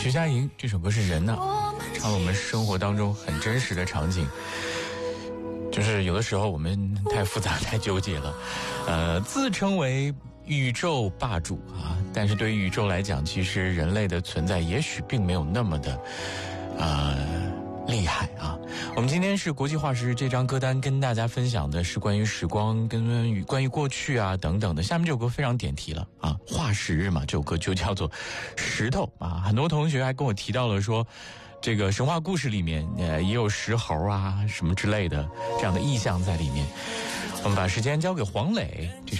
徐佳莹这首歌是人呢，唱了我们生活当中很真实的场景。就是有的时候我们太复杂太纠结了，自称为宇宙霸主啊，但是对于宇宙来讲，其实人类的存在也许并没有那么的厉害啊。我们今天是国际化时这张歌单跟大家分享的是关于时光跟关于过去啊等等的。下面这首歌非常点题了啊，化石日嘛，这首歌就叫做石头啊。很多同学还跟我提到了说，这个神话故事里面也有石猴啊什么之类的这样的意象在里面。我们把时间交给黄磊，这首